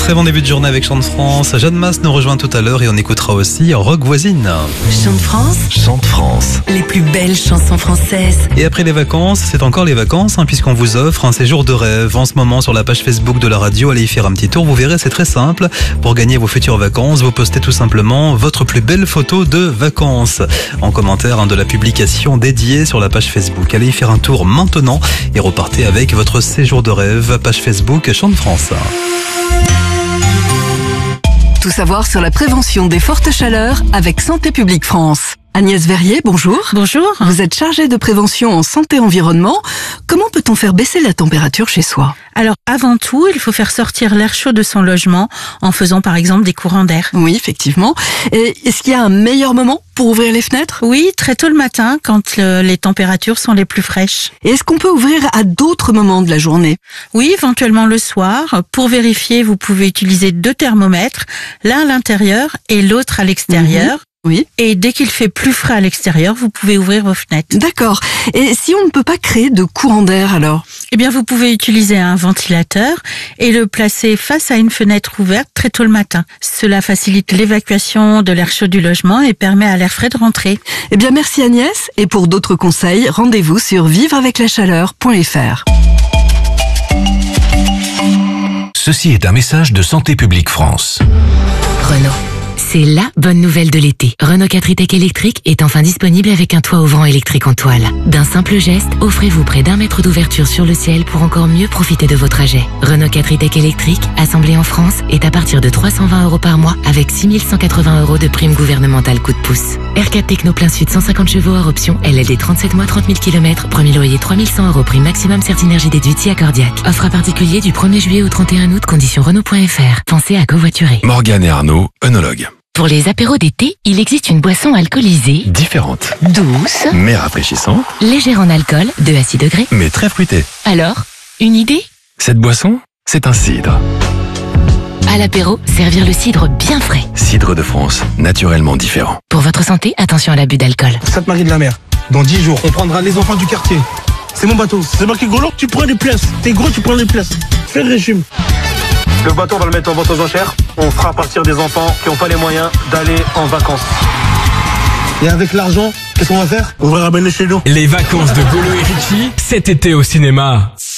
Très bon début de journée avec Chant de France. Jeanne Masse nous rejoint tout à l'heure et on écoutera aussi Rock Voisine. Chant de France, Chant de France. les plus belles chansons françaises. Et après les vacances, c'est encore les vacances puisqu'on vous offre un séjour de rêve. En ce moment sur la page Facebook de la radio, allez y faire un petit tour, vous verrez, c'est très simple. Pour gagner vos futures vacances, vous postez tout simplement votre plus belle photo de vacances en commentaire de la publication dédiée sur la page Facebook. Allez y faire un tour maintenant et repartez avec votre séjour de rêve. Page Facebook Chant de France. Tout savoir sur la prévention des fortes chaleurs avec Santé publique France. Agnès Verrier, bonjour. Bonjour. Vous êtes chargée de prévention en santé-environnement. Comment peut-on faire baisser la température chez soi? Alors, avant tout, il faut faire sortir l'air chaud de son logement en faisant par exemple des courants d'air. Oui, effectivement. Et est-ce qu'il y a un meilleur moment pour ouvrir les fenêtres? Oui, très tôt le matin quand les températures sont les plus fraîches. Et est-ce qu'on peut ouvrir à d'autres moments de la journée? Oui, éventuellement le soir. Pour vérifier, vous pouvez utiliser 2 thermomètres, l'un à l'intérieur et l'autre à l'extérieur. Oui. Et dès qu'il fait plus frais à l'extérieur, vous pouvez ouvrir vos fenêtres. D'accord. Et si on ne peut pas créer de courant d'air alors? Eh bien, vous pouvez utiliser un ventilateur et le placer face à une fenêtre ouverte très tôt le matin. Cela facilite l'évacuation de l'air chaud du logement et permet à l'air frais de rentrer. Eh bien, merci Agnès. Et pour d'autres conseils, rendez-vous sur vivreaveclachaleur.fr. Ceci est un message de Santé publique France. Renault. C'est la bonne nouvelle de l'été. Renault 4 e-Tech électrique est enfin disponible avec un toit ouvrant électrique en toile. D'un simple geste, offrez-vous près d'1 mètre d'ouverture sur le ciel pour encore mieux profiter de vos trajets. Renault 4 e-Tech électrique, assemblé en France, est à partir de 320 € par mois avec 6 180 € de prime gouvernementale coup de pouce. R4 Techno plein sud 150 chevaux hors option, LLD 37 mois 30 000 km, premier loyer 3100 €, prime maximum Certinergie déduite si accordiaque. Offre à particulier du 1er juillet au 31 août, conditions Renault.fr. Pensez à covoiturer. Morgane et Arnaud, œnologues. Pour les apéros d'été, il existe une boisson alcoolisée, Différentes, douce, mais rafraîchissante, légère en alcool, de à 6 degrés. mais très fruitée. Alors, une idée? Cette boisson, c'est un cidre. À l'apéro, servir le cidre bien frais. Cidre de France, naturellement différent. Pour votre santé, attention à l'abus d'alcool. Sainte-Marie-de-la-Mer. Dans 10 jours, on prendra les enfants du quartier. C'est mon bateau. C'est marqué Golo, tu prends les places. T'es gros, tu prends les places. Fais le régime. Le bateau, on va le mettre en vente aux enchères. On fera partir des enfants qui n'ont pas les moyens d'aller en vacances. Et avec l'argent, qu'est-ce qu'on va faire? On va ramener chez nous. Les vacances de Golo et Richie, cet été au cinéma.